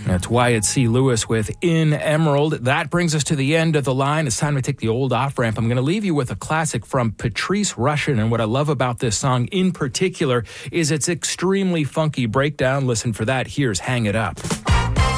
That's Wyatt C. Lewis with In Emerald. That brings us to the end of the line. It's time to take the old off-ramp. I'm going to leave you with a classic from Patrice Rushen. And what I love about this song in particular is its extremely funky breakdown. Listen for that. Here's Hang It Up.